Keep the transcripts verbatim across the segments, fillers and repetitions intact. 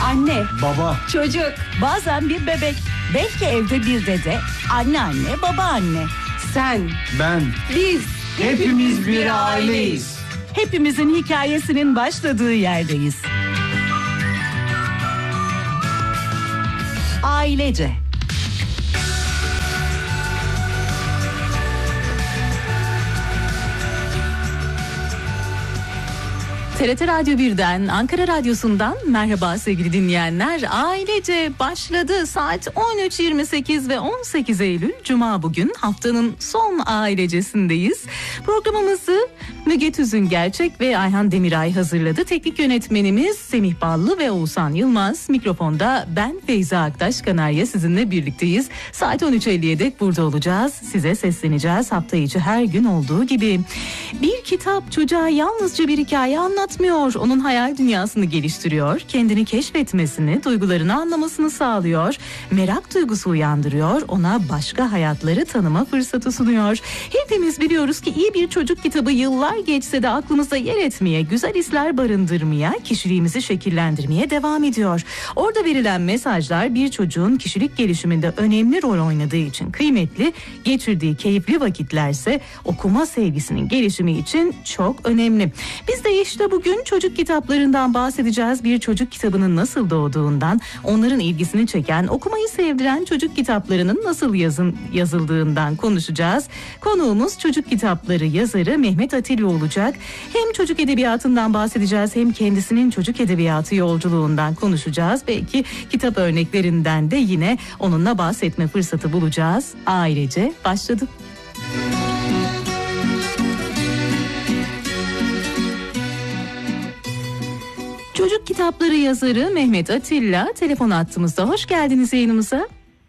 Anne, baba, çocuk, bazen bir bebek, belki evde bir dede, anneanne, babaanne. sen, ben, biz, hepimiz bir aileyiz. Hepimizin hikayesinin başladığı yerdeyiz. Ailece. T R T Radyo birden, Ankara Radyosu'ndan merhaba sevgili dinleyenler. Ailece başladı. Saat on üç yirmi sekiz ve on sekiz Eylül Cuma bugün. Haftanın son ailecesindeyiz. Programımızı Müge Tüzün Gerçek ve Ayhan Demiray hazırladı. Teknik yönetmenimiz Semih Ballı ve Oğuzhan Yılmaz. Mikrofonda ben Feyza Aktaş Kanarya sizinle birlikteyiz. Saat on üç elliye dek burada olacağız. Size sesleneceğiz hafta içi her gün olduğu gibi. Bir kitap çocuğa yalnızca bir hikaye anlatmıyor. Onun hayal dünyasını geliştiriyor, kendini keşfetmesini, duygularını anlamasını sağlıyor, merak duygusu uyandırıyor, ona başka hayatları tanıma fırsatı sunuyor. Hepimiz biliyoruz ki iyi bir çocuk kitabı yıllar geçse de aklımızda yer etmeye, güzel hisler barındırmaya, kişiliğimizi şekillendirmeye devam ediyor. Orada verilen mesajlar bir çocuğun kişilik gelişiminde önemli rol oynadığı için kıymetli, geçirdiği keyifli vakitlerse okuma sevgisinin gelişimi için çok önemli. Biz de işte bugün çocuk kitaplarından bahsedeceğiz. Bir çocuk kitabının nasıl doğduğundan, onların ilgisini çeken, okumayı sevdiren çocuk kitaplarının nasıl yazın, yazıldığından konuşacağız. Konuğumuz çocuk kitapları yazarı Mehmet Atilla olacak. Hem çocuk edebiyatından bahsedeceğiz, hem kendisinin çocuk edebiyatı yolculuğundan konuşacağız. Belki kitap örneklerinden de yine onunla bahsetme fırsatı bulacağız. Ailece başladı. Çocuk kitapları yazarı Mehmet Atilla telefon attığımızda. Hoş geldiniz yayınımıza.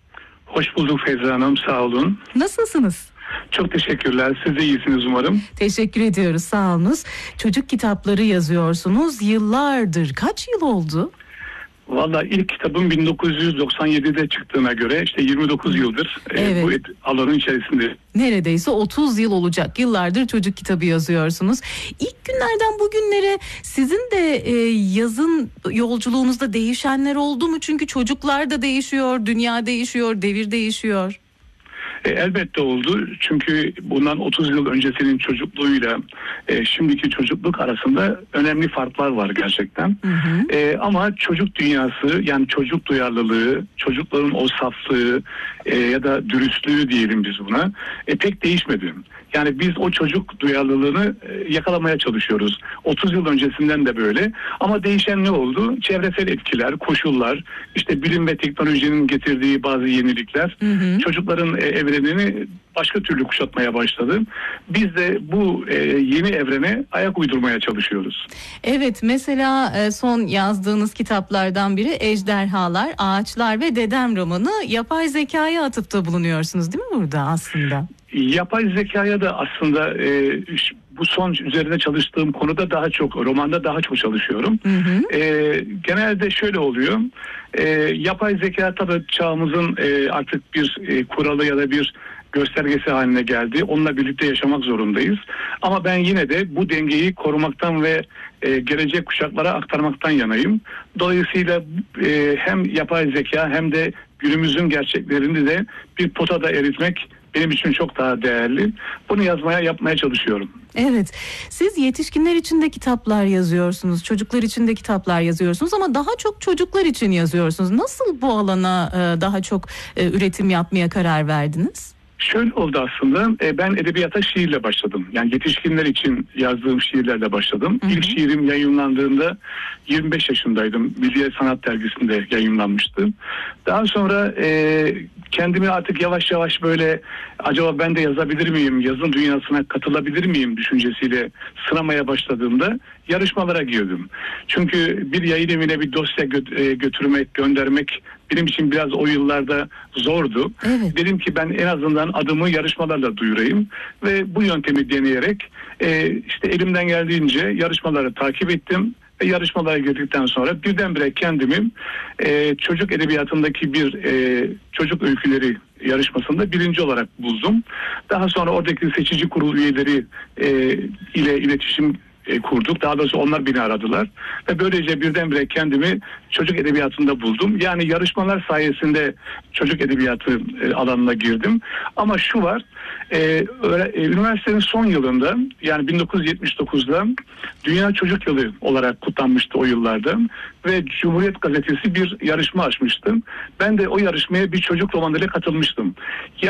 Hoş bulduk Feyza Hanım, sağ olun. Nasılsınız? Çok teşekkürler, siz de iyisiniz umarım. Teşekkür ediyoruz, sağ olunuz. Çocuk kitapları yazıyorsunuz yıllardır. Kaç yıl oldu? Valla ilk kitabım bin dokuz yüz doksan yedide çıktığına göre işte yirmi dokuz yıldır Evet. e, bu et, alanın içerisinde. Neredeyse otuz yıl olacak. Yıllardır çocuk kitabı yazıyorsunuz. İlk günlerden bugünlere sizin de e, yazın yolculuğunuzda değişenler oldu mu? Çünkü çocuklar da değişiyor, dünya değişiyor, devir değişiyor. E, elbette oldu çünkü bundan otuz yıl öncesinin çocukluğuyla e, şimdiki çocukluk arasında önemli farklar var gerçekten. Hı hı. E, ama çocuk dünyası, yani çocuk duyarlılığı, çocukların o saflığı e, ya da dürüstlüğü diyelim biz buna, e, pek değişmedi. Yani biz o çocuk duyarlılığını e, yakalamaya çalışıyoruz. otuz yıl öncesinden de böyle. Ama değişen ne oldu? Çevresel etkiler, koşullar, işte bilim ve teknolojinin getirdiği bazı yenilikler, Hı hı. çocukların e, evrenini başka türlü kuşatmaya başladı. Biz de bu e, yeni evrene ayak uydurmaya çalışıyoruz. Evet, mesela e, son yazdığınız kitaplardan biri Ejderhalar, Ağaçlar ve Dedem romanı. Yapay zekaya atıfta bulunuyorsunuz değil mi burada aslında? Yapay zekaya da aslında e, bu son üzerine çalıştığım konuda daha çok, romanda daha çok çalışıyorum. Hı hı. E, genelde şöyle oluyor. E, yapay zeka tabii çağımızın e, artık bir e, kuralı ya da bir göstergesi haline geldi. Onunla birlikte yaşamak zorundayız. Ama ben yine de bu dengeyi korumaktan ve e, gelecek kuşaklara aktarmaktan yanayım. Dolayısıyla e, hem yapay zeka hem de günümüzün gerçeklerini de bir potada eritmek benim için çok daha değerli. Bunu yazmaya, yapmaya çalışıyorum. Evet, siz yetişkinler için de kitaplar yazıyorsunuz, çocuklar için de kitaplar yazıyorsunuz ama daha çok çocuklar için yazıyorsunuz. Nasıl bu alana e, daha çok e, üretim yapmaya karar verdiniz? Şöyle oldu aslında, ben edebiyata şiirle başladım. Yani yetişkinler için yazdığım şiirlerle başladım. Hı hı. İlk şiirim yayınlandığında yirmi beş yaşındaydım. Milliyet Sanat Dergisi'nde yayınlanmıştı. Daha sonra e, kendimi artık yavaş yavaş böyle acaba ben de yazabilir miyim, yazın dünyasına katılabilir miyim düşüncesiyle sınamaya başladığımda yarışmalara girdim. Çünkü bir yayın evine bir dosya gö- götürmek, göndermek benim için biraz o yıllarda zordu. Evet. Dedim ki ben en azından adımı yarışmalarla duyurayım ve bu yöntemi deneyerek e, işte elimden geldiğince yarışmaları takip ettim. Ve yarışmalara girdikten sonra birdenbire kendimi e, çocuk edebiyatındaki bir e, çocuk öyküleri yarışmasında birinci olarak buldum. Daha sonra oradaki seçici kurul üyeleri e, ile iletişim e, kurduk. Daha doğrusu onlar beni aradılar. Ve böylece birdenbire kendimi çocuk edebiyatında buldum. Yani yarışmalar sayesinde çocuk edebiyatı e, alanına girdim. Ama şu var, e, öyle, e, üniversitenin son yılında, yani bin dokuz yüz yetmiş dokuzda Dünya Çocuk Yılı olarak kutlanmıştı o yıllarda. Ve Cumhuriyet Gazetesi bir yarışma açmıştı. Ben de o yarışmaya bir çocuk romanıyla katılmıştım.